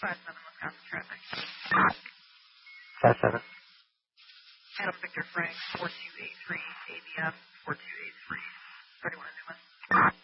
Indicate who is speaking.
Speaker 1: 5-7 Wisconsin traffic.
Speaker 2: 5-7.
Speaker 1: Adam Victor Frank, 4283 ABM.